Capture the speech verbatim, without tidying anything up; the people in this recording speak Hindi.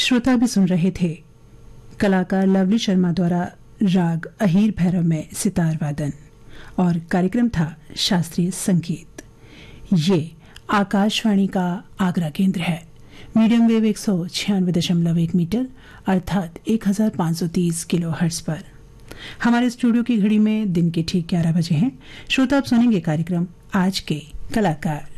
श्रोता भी सुन रहे थे कलाकार लवली शर्मा द्वारा राग अहीर भैरव में सितार वादन, और कार्यक्रम था शास्त्रीय संगीत। ये आकाशवाणी का आगरा केंद्र है। मीडियम वेव एक सौ छियानवे दशमलव एक मीटर अर्थात एक हजार पाँच सौ तीस किलो हर्ट्ज पर। हमारे स्टूडियो की घड़ी में दिन के ठीक ग्यारह बजे हैं। श्रोता आप सुनेंगे कार्यक्रम आज के कलाकार।